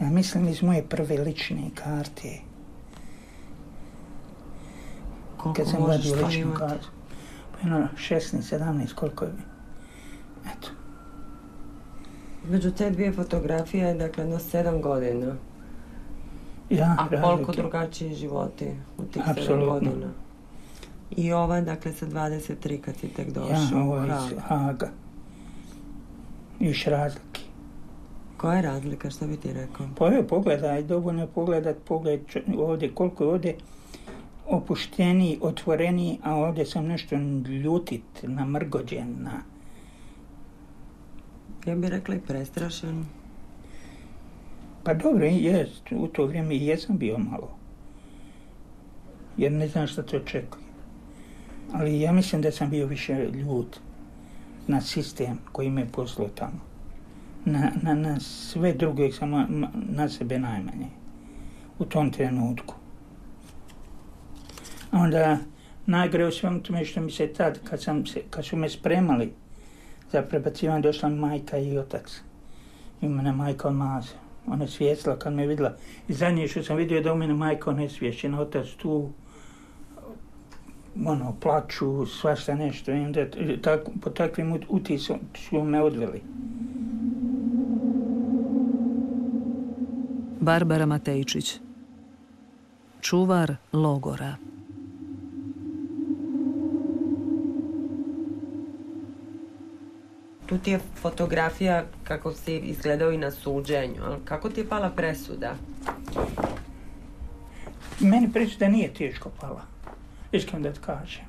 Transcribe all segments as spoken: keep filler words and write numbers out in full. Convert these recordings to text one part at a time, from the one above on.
Ja mislim iz moje prve lične karte. Koliko možeš to imati? Kartu, pa jedno šesnaest, sedamnaest, koliko je bi. Eto. Među te dvije fotografije je dakle jedno sedam godina. Ja, A koliko razlike. Drugačiji životi u tih Apsolutno. sedam godina? I ova, dakle, sa dvadeset tri kad si tek došao Ja, u ovo je iz Haga. Haga. Još razlike. Koja je razlika, što bi ti rekao? Pa evo, pogledaj, dovoljno pogledat, pogled ovdje, koliko je ovdje opušteniji, otvoreniji, a ovdje sam nešto ljutit, namrgođen, na... Ja bih rekla i prestrašen. Pa dobro, jest, u to vrijeme i jesam bio malo. Jer ne znam što te očekuje. Ali ja mislim da sam bio više ljut na sistem koji me poslao tamo. Na, na, na sve druge, samo na sebe najmanje. U tom trenutku. A onda najgore u svemu tome što mi se tad, kad, sam se, kad su me spremali za prebacivanje, došla mi majka i otac. I mene majka odmaza. Ona je svjesla kad me vidjela. I zadnje što sam vidio da u mene majka nesvješćena, otac tu, ono, plaču, svašta nešto. I onda tak, po takvim utisom su me odveli. Barbara Matejčić, čuvar logora. Tu ti je fotografija kako si izgledao i na suđenju, ali kako ti je pala presuda? Meni presuda nije teško pala, iskreno da ti kažem.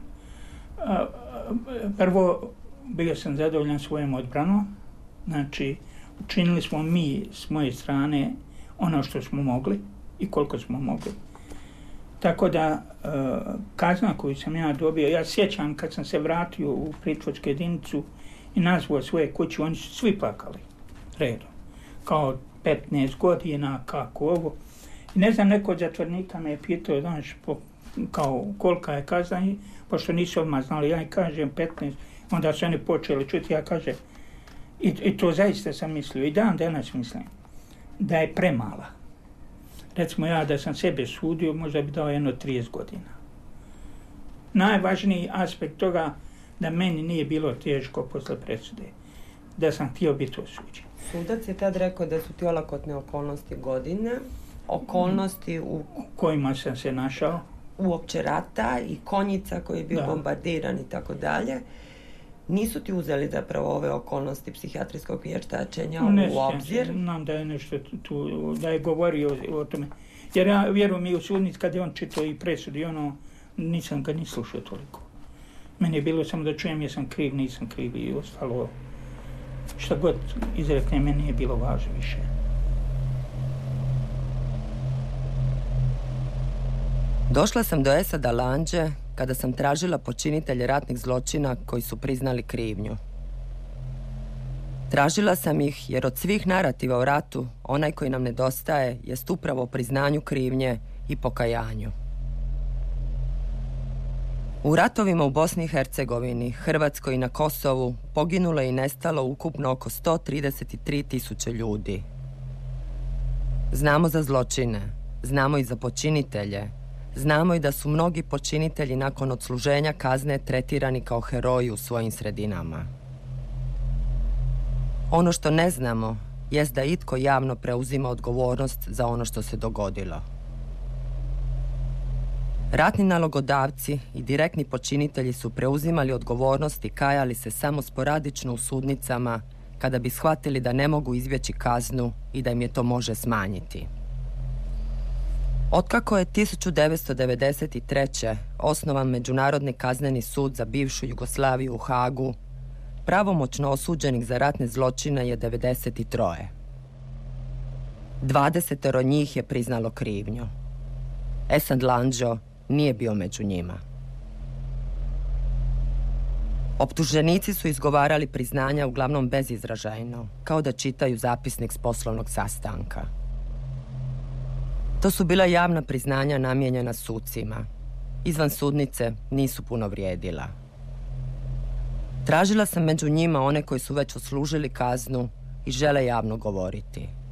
Prvo, bio sam zadovoljan svojom odbranom, znači učinili smo mi s moje strane ono što smo mogli i koliko smo mogli. Tako da kazna koju sam ja dobio, ja sjećam kad sam se vratio u pritvorsku jedinicu i nazvao svoje kuće, oni su svi plakali redom. Kao petnaest godina, kako ovo. I ne znam, neko od zatvornika me je pitao, znaš, po, kao kolika je kazna, i pošto nisu odmah znali, ja kažem petnaest, onda su oni počeli čuti, ja kažem, i, i to zaista sam mislio, i dan danas mislim, da je premala. Recimo ja da sam sebe sudio, možda bi dao jedno trideset godina. Najvažniji aspekt toga da meni nije bilo teško posle presude, da sam htio biti osuđen. Sudac je tad rekao da su ti olakotne okolnosti godine, okolnosti u... u kojima sam se našao. Uopće rata i Konjica koji je bio da. bombardiran i tako dalje. Nisu ti uzeli zapravo ove okolnosti psihijatrijskog vještačenja ne, u obzir? Ne, znam da je nešto tu, da je govorio o, o tome. Jer ja vjerujem i u sudnici kad je on čitao i presudi, ono, nisam ga ni slušao toliko. Meni je bilo samo da čujem jesam kriv, nisam kriv i ostalo. Šta god izrekne, meni nije bilo važno više. Došla sam do Esada Lanđe kada sam tražila počinitelje ratnih zločina koji su priznali krivnju. Tražila sam ih jer od svih narativa o ratu, onaj koji nam nedostaje jest upravo o priznanju krivnje i pokajanju. U ratovima u Bosni i Hercegovini, Hrvatskoj i na Kosovu poginulo i nestalo ukupno oko sto trideset tri tisuće ljudi. Znamo za zločine, znamo i za počinitelje, znamo i da su mnogi počinitelji nakon odsluženja kazne tretirani kao heroji u svojim sredinama. Ono što ne znamo jest da itko javno preuzima odgovornost za ono što se dogodilo. Ratni nalogodavci i direktni počinitelji su preuzimali odgovornost i kajali se samo sporadično u sudnicama kada bi shvatili da ne mogu izbjeći kaznu i da im je to može smanjiti. Otkako je tisuću devetsto devedeset treće. osnovan Međunarodni kazneni sud za bivšu Jugoslaviju u Hagu, pravomoćno osuđenih za ratne zločine je devedeset troje. dvadesetero njih je priznalo krivnju. Esad Lanđo nije bio među njima. Optuženici su izgovarali priznanja uglavnom bezizražajno, kao da čitaju zapisnik s poslovnog sastanka. To su bila javna priznanja namijenjena sucima. Izvan sudnice nisu puno vrijedila. Tražila sam među njima one koji su već odslužili kaznu i žele javno govoriti.